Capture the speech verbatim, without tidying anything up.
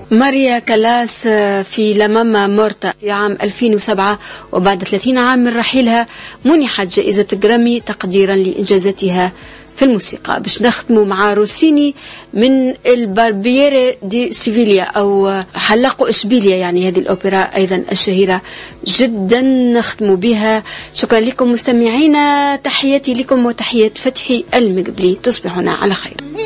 ماريا كالاس في لا ماما مورتا في عام ألفين وسبعة، وبعد ثلاثين عام من رحيلها منحت جائزة جرامي تقديرا لإنجازاتها في الموسيقى. باش نختموا مع روسيني من الباربييري دي سيفيليا أو حلاق إشبيليا، يعني هذه الأوبرا أيضا الشهيرة جدا نختموا بها. شكرا لكم مستمعينا، تحياتي لكم وتحيات فتحي المقبلي، تصبحون على خير.